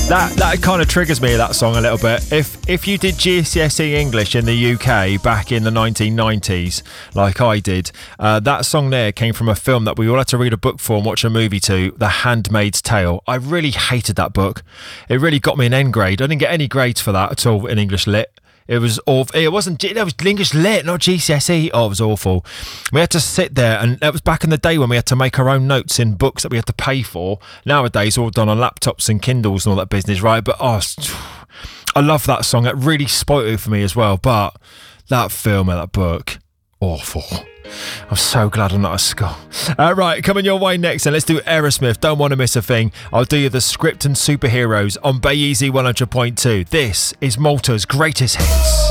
That kind of triggers me, that song, a little bit. If you did GCSE English in the UK back in the 1990s, like I did, that song there came from a film that we all had to read a book for and watch a movie to, The Handmaid's Tale. I really hated that book. It really got me an N grade. I didn't get any grades for that at all in English Lit. It was awful. It was English Lit, not GCSE. Oh, it was awful. We had to sit there, and that was back in the day when we had to make our own notes in books that we had to pay for. Nowadays, all done on laptops and Kindles and all that business, right? But I love that song. It really spoiled it for me as well. But that film and that book, awful. I'm so glad I'm not at school. Right, coming your way next, and let's do Aerosmith. Don't want to miss a thing. I'll do you the script and superheroes on Bay Easy 100.2. This is Malta's greatest hits.